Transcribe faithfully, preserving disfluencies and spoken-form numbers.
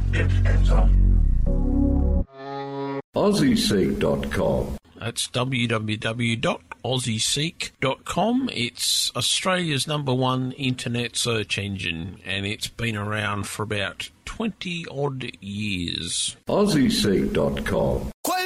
Get enter. Aussie Seek dot com. That's w w w dot aussie seek dot com. It's Australia's number one internet search engine, and it's been around for about twenty odd years. Aussie Seek dot com.